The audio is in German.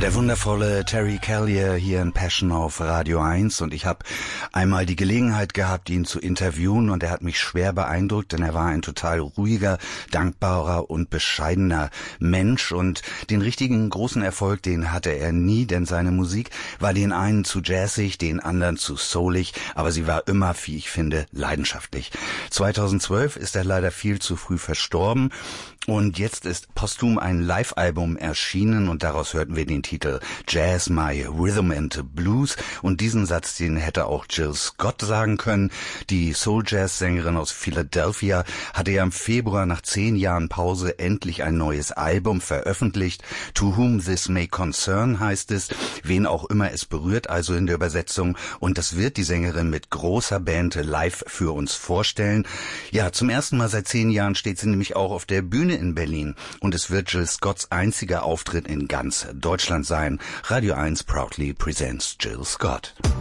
Der wundervolle Terry Callier hier in Passion auf Radio 1 und ich habe einmal die Gelegenheit gehabt, ihn zu interviewen und er hat mich schwer beeindruckt, denn er war ein total ruhiger, dankbarer und bescheidener Mensch und den richtigen großen Erfolg, den hatte er nie, denn seine Musik war den einen zu jazzig, den anderen zu soulig, aber sie war immer, wie ich finde, leidenschaftlich. 2012 ist er leider viel zu früh verstorben und jetzt ist posthum ein Live-Album erschienen und daraus hörten wir den Titel Jazz My Rhythm and Blues und diesen Satz, den hätte auch Jill Scott sagen können. Die Soul-Jazz-Sängerin aus Philadelphia hatte ja im Februar nach 10 Jahren Pause endlich ein neues Album veröffentlicht. To Whom This May Concern heißt es, wen auch immer es berührt, also in der Übersetzung. Und das wird die Sängerin mit großer Band live für uns vorstellen. Ja, zum ersten Mal seit 10 Jahren steht sie nämlich auch auf der Bühne in Berlin und es wird Jill Scotts einziger Auftritt in ganz Deutschland sein. Radio 1 proudly presents Jill Scott.